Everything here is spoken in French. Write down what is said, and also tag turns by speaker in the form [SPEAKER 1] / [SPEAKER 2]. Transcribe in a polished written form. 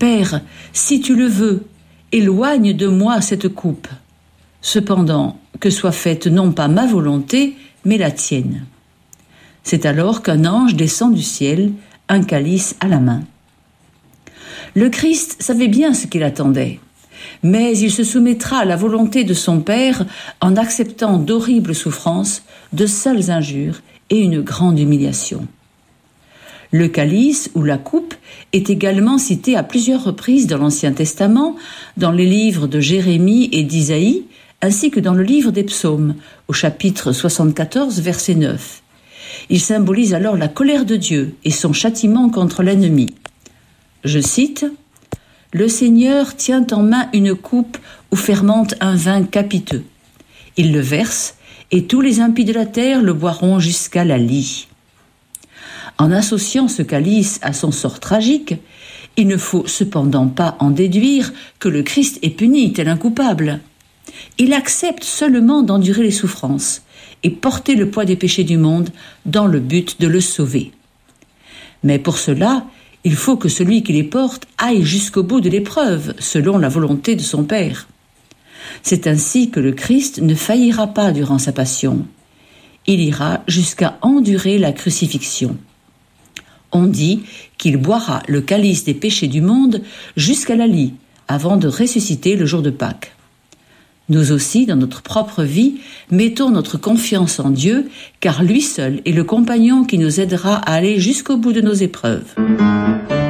[SPEAKER 1] Père, si tu le veux, éloigne de moi cette coupe. Cependant, que soit faite non pas ma volonté, mais la tienne. » C'est alors qu'un ange descend du ciel, un calice à la main. Le Christ savait bien ce qu'il attendait, mais il se soumettra à la volonté de son Père en acceptant d'horribles souffrances, de sales injures et une grande humiliation. Le calice ou la coupe est également cité à plusieurs reprises dans l'Ancien Testament, dans les livres de Jérémie et d'Isaïe, ainsi que dans le livre des Psaumes, au chapitre 74, verset 9. Il symbolise alors la colère de Dieu et son châtiment contre l'ennemi. Je cite « Le Seigneur tient en main une coupe où fermente un vin capiteux. Il le verse, et tous les impies de la terre le boiront jusqu'à la lie. » En associant ce calice à son sort tragique, il ne faut cependant pas en déduire que le Christ est puni tel un coupable. Il accepte seulement d'endurer les souffrances et porter le poids des péchés du monde dans le but de le sauver. Mais pour cela, il faut que celui qui les porte aille jusqu'au bout de l'épreuve, selon la volonté de son Père. C'est ainsi que le Christ ne faillira pas durant sa passion. Il ira jusqu'à endurer la crucifixion. On dit qu'il boira le calice des péchés du monde jusqu'à la lie, avant de ressusciter le jour de Pâques. Nous aussi, dans notre propre vie, mettons notre confiance en Dieu, car lui seul est le compagnon qui nous aidera à aller jusqu'au bout de nos épreuves.